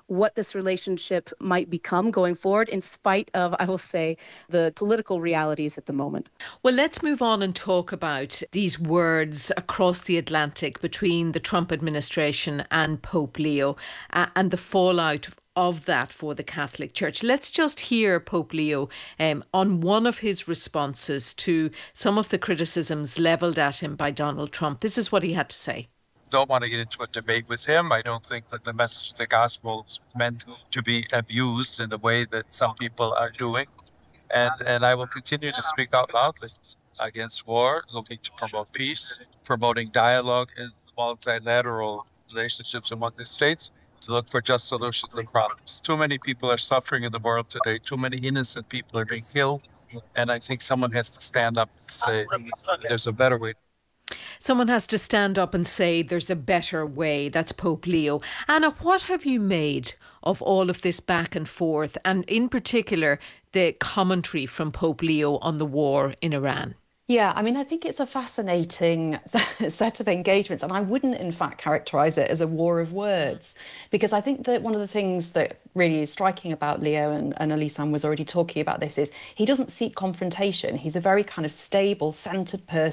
what this relationship might become going forward, in spite of, I will say, the political realities at the moment. Well, let's move on and talk about these words across the Atlantic between the Trump administration and Pope Leo and the fallout of that for the Catholic Church. Let's just hear Pope Leo on one of his responses to some of the criticisms levelled at him by Donald Trump. This is what he had to say. Don't want to get into a debate with him. I don't think that the message of the gospel is meant to be abused in the way that some people are doing. And I will continue to speak out loudly against war, looking to promote peace, promoting dialogue in multilateral relationships among the states, to look for just solutions to problems. Too many people are suffering in the world today. Too many innocent people are being killed. And I think someone has to stand up and say, there's a better way. Someone has to stand up and say there's a better way. That's Pope Leo. Anna, what have you made of all of this back and forth, and in particular the commentary from Pope Leo on the war in Iran? Yeah, I mean, I think it's a fascinating set of engagements, and I wouldn't, in fact, characterise it as a war of words, because I think that one of the things that really is striking about Leo, and Elisan was already talking about this, is he doesn't seek confrontation. He's a very kind of stable, centred person